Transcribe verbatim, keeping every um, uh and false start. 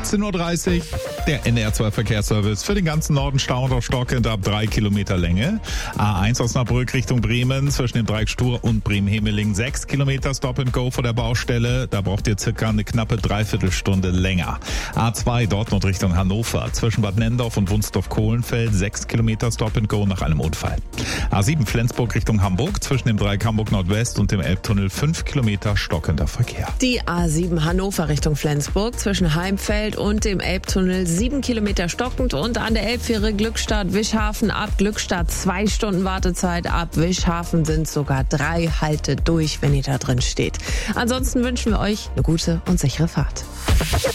achtzehn Uhr dreißig. Der N D R zwei Verkehrsservice für den ganzen Norden Stau und stockend ab drei Kilometer Länge. A eins Osnabrück Richtung Bremen zwischen dem Dreieck Stur und Bremen-Hemeling sechs Kilometer Stop and Go vor der Baustelle. Da braucht ihr circa eine knappe Dreiviertelstunde länger. A zwei Dortmund Richtung Hannover zwischen Bad Nendorf und Wunstorf-Kohlenfeld sechs Kilometer Stop and Go nach einem Unfall. A sieben Flensburg Richtung Hamburg zwischen dem Dreieck Hamburg Nordwest und dem Elbtunnel fünf Kilometer stockender Verkehr. Die A sieben Hannover Richtung Flensburg zwischen Heimfeld und dem Elbtunnel sieben Kilometer stockend und an der Elbfähre Glückstadt Wischhafen ab Glückstadt zwei Stunden Wartezeit. Ab Wischhafen sind sogar drei Halte durch, wenn ihr da drin steht. Ansonsten wünschen wir euch eine gute und sichere Fahrt.